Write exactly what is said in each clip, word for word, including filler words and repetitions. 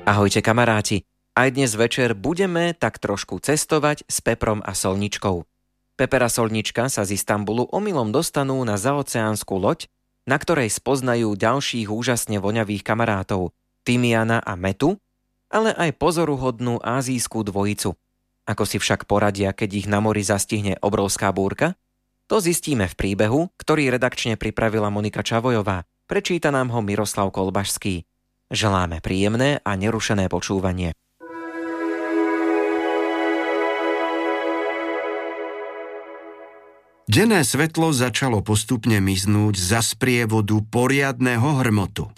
Ahojte kamaráti, aj dnes večer budeme tak trošku cestovať s Peprom a Solničkou. Peper a Solnička sa z Istanbulu omylom dostanú na zaoceánsku loď, na ktorej spoznajú ďalších úžasne voňavých kamarátov, Timiana a Metu, ale aj pozoruhodnú ázijskú dvojicu. Ako si však poradia, keď ich na mori zastihne obrovská búrka? To zistíme v príbehu, ktorý redakčne pripravila Monika Čavojová. Prečíta nám ho Miroslav Kolbašský. Želáme príjemné a nerušené počúvanie. Denné svetlo začalo postupne miznúť za sprievodu poriadneho hrmotu.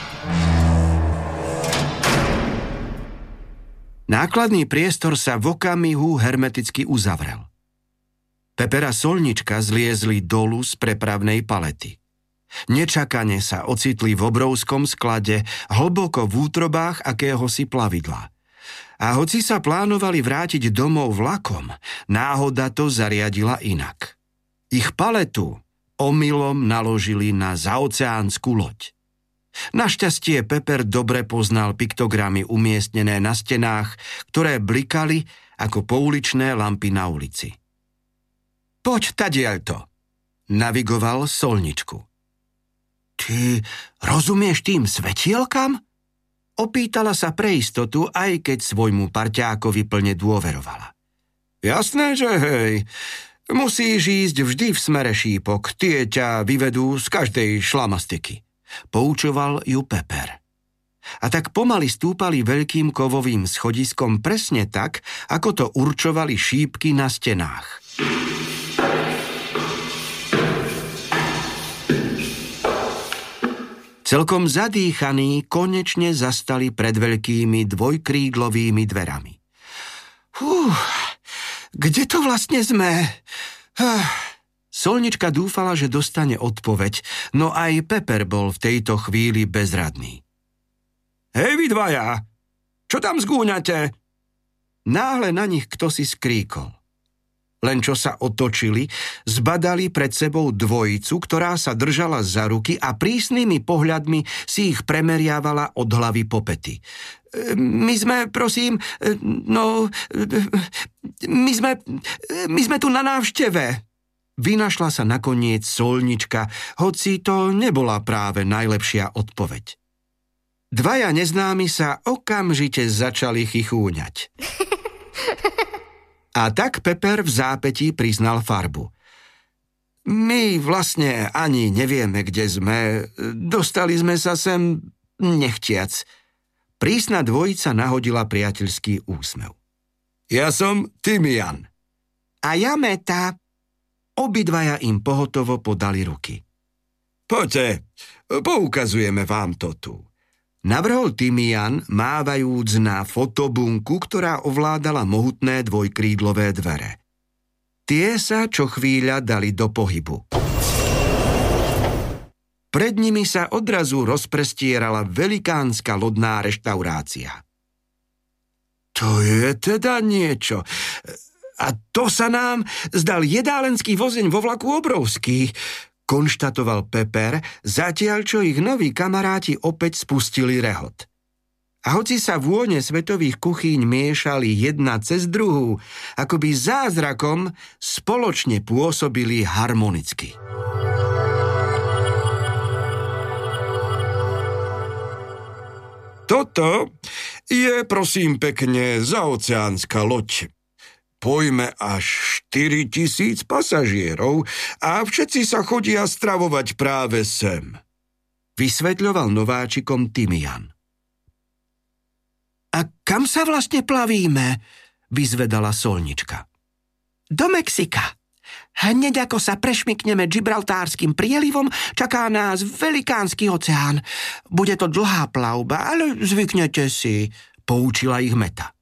Nákladný priestor sa v okamihu hermeticky uzavrel. Peper a Solnička zliezli dolu z prepravnej palety. Nečakane sa ocitli v obrovskom sklade, hlboko v útrobách akéhosi plavidla. A hoci sa plánovali vrátiť domov vlakom, náhoda to zariadila inak. Ich paletu omylom naložili na zaoceánsku loď. Našťastie Peper dobre poznal piktogramy umiestnené na stenách, ktoré blikali ako pouličné lampy na ulici. Poď tadiaľto, navigoval Solničku. Ty rozumieš tým svetielkam? Opýtala sa pre istotu, aj keď svojmu parťákovi plne dôverovala. Jasné, že hej. Musíš ísť vždy v smere šípok, tie ťa vyvedú z každej šlamastiky. Poučoval ju Peper. A tak pomaly stúpali veľkým kovovým schodiskom presne tak, ako to určovali šípky na stenách. Celkom zadýchaní konečne zastali pred veľkými dvojkrídlovými dverami. Fú, kde to vlastne sme? Solnička dúfala, že dostane odpoveď, no aj Peper bol v tejto chvíli bezradný. Hej, vy dvaja, čo tam zgúňate? Náhle na nich ktosi skríkol. Len čo sa otočili, zbadali pred sebou dvojicu, ktorá sa držala za ruky a prísnymi pohľadmi si ich premeriavala od hlavy po pety. My sme, prosím, no, my sme, my sme tu na návšteve. Vynašla sa nakoniec Solnička, hoci to nebola práve najlepšia odpoveď. Dvaja neznámi sa okamžite začali chichúňať. A tak Peper v zápätí priznal farbu. My vlastne ani nevieme, kde sme. Dostali sme sa sem nechtiac. Prísna dvojica nahodila priateľský úsmev. Ja som Timian. A ja Meta. Obidvaja im pohotovo podali ruky. Poďte, poukazujeme vám to tu. Navrhol Timian, mávajúc na fotobunku, ktorá ovládala mohutné dvojkrídlové dvere. Tie sa čo chvíľa dali do pohybu. Pred nimi sa odrazu rozprestierala velikánska lodná reštaurácia. To je teda niečo. A to sa nám zdal jedálenský vozeň vo vlaku obrovský, konštatoval Peper, zatiaľ čo ich noví kamaráti opäť spustili rehot. A hoci sa vône svetových kuchýň miešali jedna cez druhú, akoby zázrakom spoločne pôsobili harmonicky. Toto je, prosím pekne, zaoceánska loď. Pojme až štyritisíc pasažierov a všetci sa chodia stravovať práve sem. Vysvetľoval nováčikom Timian. A kam sa vlastne plavíme? Vyzvedala Solnička. Do Mexika. Hneď ako sa prešmykneme Gibraltárskym prielivom, čaká nás velikánsky oceán. Bude to dlhá plavba, ale zvyknete si, poučila ich Meta.